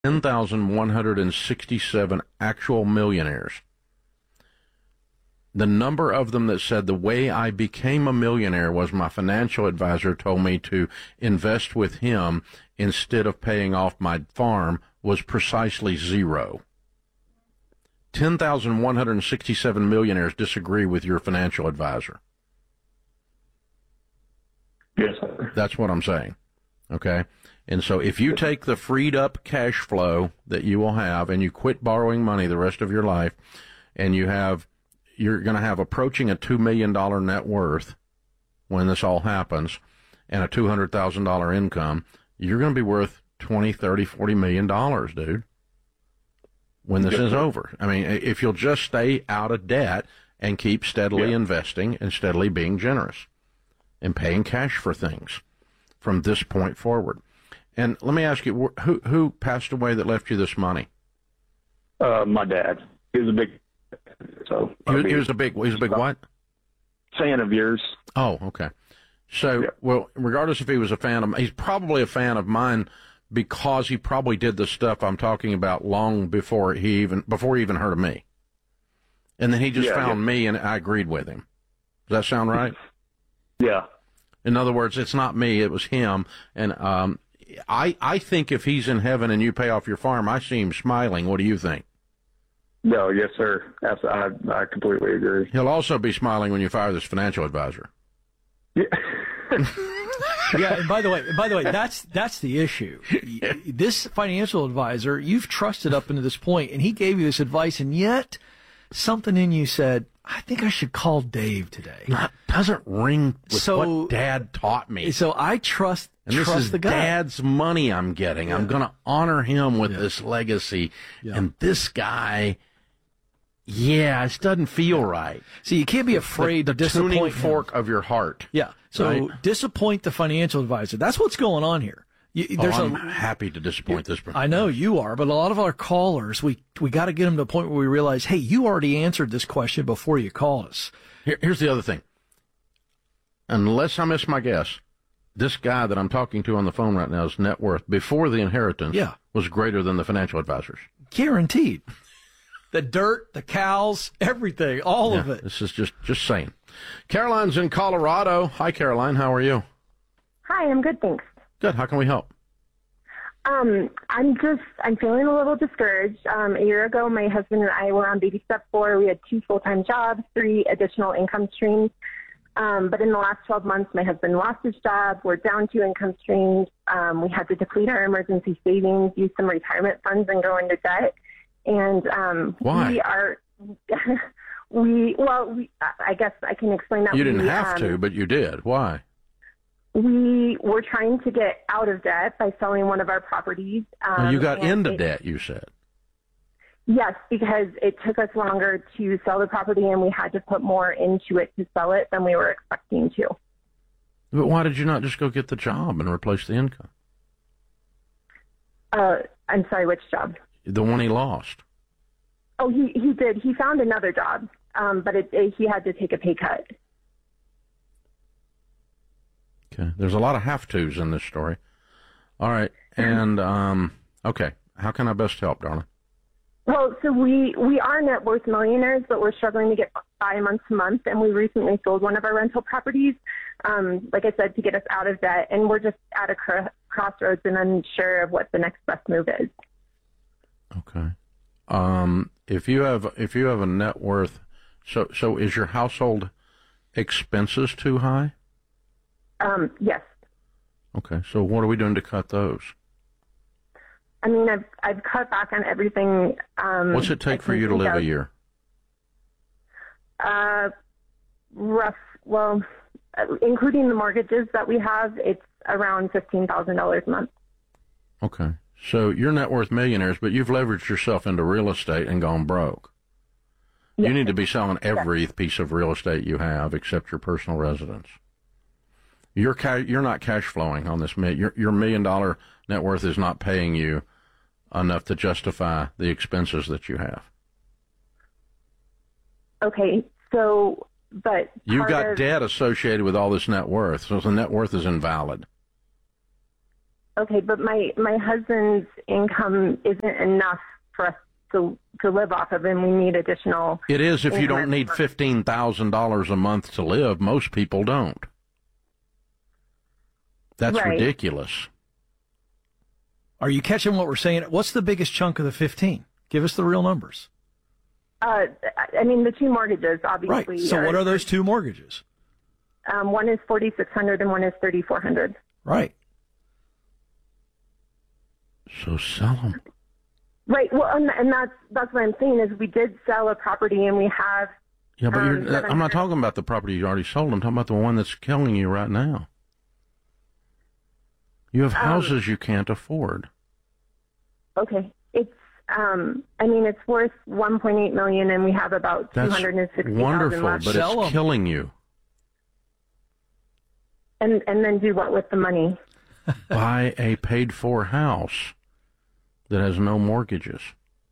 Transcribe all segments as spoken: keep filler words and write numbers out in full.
ten thousand one hundred sixty-seven actual millionaires. The number of them that said the way I became a millionaire was my financial advisor told me to invest with him instead of paying off my farm was precisely zero. ten thousand one hundred sixty-seven millionaires disagree with your financial advisor. Yes, sir. That's what I'm saying. Okay? And so if you take the freed up cash flow that you will have and you quit borrowing money the rest of your life, and you have, you're going to have approaching a two million dollars net worth when this all happens and a two hundred thousand dollars income, you're going to be worth twenty, thirty, forty million dollars, dude, when this is over. I mean, if you'll just stay out of debt and keep steadily yeah. investing and steadily being generous and paying cash for things from this point forward. And let me ask you, who who passed away that left you this money? Uh, my dad. He was a big, so he was, he was a big, he was a big what? Fan of yours. Oh, okay. So, yeah. well, regardless if he was a fan of, he's probably a fan of mine because he probably did the stuff I'm talking about long before he even before he even heard of me. And then he just yeah, found yeah. me, and I agreed with him. Does that sound right? Yeah. In other words, it's not me; it was him. And um, I I think if he's in heaven and you pay off your farm, I see him smiling. What do you think? No, yes, sir. Absolutely. I, I completely agree. He'll also be smiling when you fire this financial advisor. Yeah. Yeah, and by the way, by the way, that's that's the issue. This financial advisor, you've trusted up into this point, and he gave you this advice, and yet something in you said, I think I should call Dave today. That doesn't ring with so, what Dad taught me. So I trust, and trust this is the guy. Dad's money I'm getting. Yeah. I'm going to honor him with yeah. this legacy. Yeah. And this guy, yeah, it doesn't feel right. See, you can't be afraid the, to the disappoint tuning him. fork of your heart. Yeah. So right? disappoint the financial advisor. That's what's going on here. You, there's oh, I'm a, happy to disappoint this person. I know you are, but a lot of our callers, we we got to get them to the point where we realize, hey, you already answered this question before you called us. Here, here's the other thing. Unless I miss my guess, this guy that I'm talking to on the phone right now's net worth before the inheritance yeah. was greater than the financial advisors. Guaranteed. The dirt, the cows, everything, all yeah, of it. This is just, just saying. Caroline's in Colorado. Hi, Caroline. How are you? Hi, I'm good, thanks. Good. How can we help? Um, I'm just, I'm feeling a little discouraged. Um, a year ago, my husband and I were on baby step four. We had two full-time jobs, three additional income streams. Um, but in the last twelve months, my husband lost his job. We're down two income streams. Um, we had to deplete our emergency savings, use some retirement funds, and go into debt. And um, Why? we are, we, well, we, I guess I can explain that. You didn't we, have um, to, but you did. Why? We were trying to get out of debt by selling one of our properties. Um, well, you got into it, debt, you said. Yes, because it took us longer to sell the property, and we had to put more into it to sell it than we were expecting to. But why did you not just go get the job and replace the income? Uh, I'm sorry, which job? The one he lost. Oh, he, he did. He found another job, um, but it, it, he had to take a pay cut. Okay. There's a lot of have-tos in this story. All right. And, um, okay. How can I best help, darling? Well, so we, we are net worth millionaires, but we're struggling to get by month to month, and we recently sold one of our rental properties, um, like I said, to get us out of debt, and we're just at a cr- crossroads and unsure of what the next best move is. Okay. Um, if you have if you have a net worth, so so is your household expenses too high? Um, yes. Okay. So what are we doing to cut those? I mean, I've I've cut back on everything. Um, What's it take for you to live a year? Uh, rough. Well, including the mortgages that we have, it's around fifteen thousand dollars a month. Okay. So you're net worth millionaires, but you've leveraged yourself into real estate and gone broke. Yes. You need to be selling every yes. piece of real estate you have except your personal residence. You're ca- you're not cash flowing on this. Your your million dollar net worth is not paying you enough to justify the expenses that you have. Okay, so but you've got of... debt associated with all this net worth, so the net worth is invalid. Okay, but my, my husband's income isn't enough for us to to live off of, and we need additional. It is if you don't income. need fifteen thousand dollars a month to live. Most people don't. That's Right. ridiculous. Are you catching what we're saying? What's the biggest chunk of the fifteen? Give us the real numbers. Uh, I mean, the two mortgages, obviously. Right. So what are those two mortgages? Um, one is forty-six hundred and one is thirty-four hundred. Right. So sell them. Right. Well, and, and that's that's what I'm saying is we did sell a property and we have. Yeah, but Um, you're, seven I'm not hundred talking about the property you already sold. I'm talking about the one that's killing you right now. You have houses you can't afford. Okay. It's. Um. I mean, it's worth one point eight million, and we have about two That's hundred and sixty thousand wonderful, left. but Sell it's 'em. killing you. And and then do what with the money? Buy a paid-for house that has no mortgages.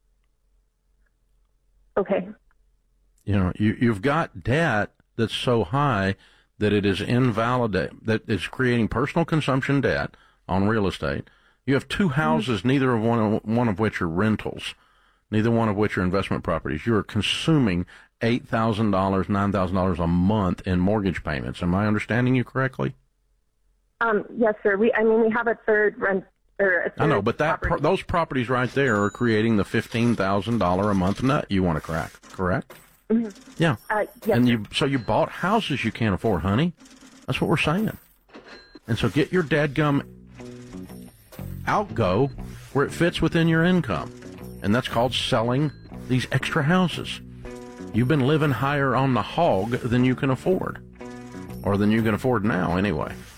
Okay. You know, you, you've got debt that's so high that it is invalidate, that is creating personal consumption debt on real estate. You have two houses, neither of one, one of which are rentals, neither one of which are investment properties. You are consuming eight thousand dollars, nine thousand dollars a month in mortgage payments. Am I understanding you correctly? Um. Yes, sir. We. I mean, we have a third rent. Or a third I know, but that property. pro- those properties right there are creating the fifteen thousand dollars a month nut you want to crack, correct? Mm-hmm. Yeah. Uh, yes, and sir. you so you bought houses you can't afford, honey. That's what we're saying. And so get your dadgum outgo where it fits within your income. And that's called selling these extra houses. You've been living higher on the hog than you can afford. Or than you can afford now, anyway.